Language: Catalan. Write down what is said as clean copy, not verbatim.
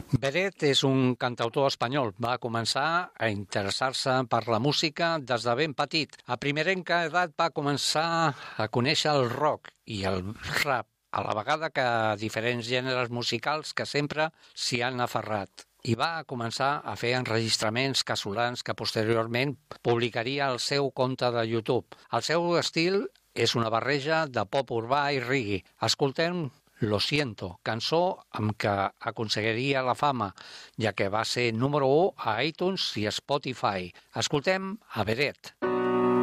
Beret és un cantautor espanyol. Va començar a interessar-se per la música des de ben petit. A primerenca edat va començar a conèixer el rock i el rap, a la vegada que diferents gèneres musicals que sempre s'hi han aferrat. I va començar a fer enregistraments casolans que posteriorment publicaria al seu compte de YouTube. El seu estil és una barreja de pop urbà i reggae. Escoltem Lo Siento, cançó amb què aconseguiria la fama, ja que va ser número 1 a iTunes i Spotify. Escoltem a Beret.